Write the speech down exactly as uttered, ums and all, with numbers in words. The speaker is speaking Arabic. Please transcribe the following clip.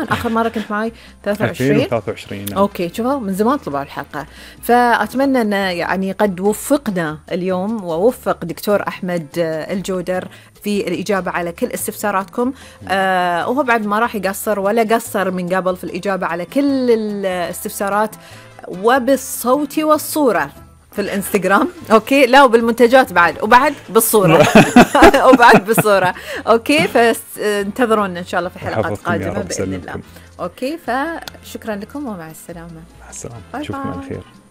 زمان آخر مرة كنت معي ثلاثة وعشرين ألفين وثلاثة وعشرين. نعم. أوكي شوفوا من زمان طلبوا الحلقة. فأتمنى أن يعني قد وفقنا اليوم ووفق دكتور أحمد الجودر في الإجابة على كل استفساراتكم. آه وهو بعد ما راح يقصر ولا قصر من قبل في الإجابة على كل الاستفسارات وبالصوت والصورة في الانستغرام. اوكي لا وبالمنتجات بعد وبعد بالصورة وبعد بالصورة. اوكي فانتظرونا ان شاء الله في حلقات قادمة بإذن الله. اوكي فشكرا لكم ومع السلامة. مع السلامة. نشوفكم على خير.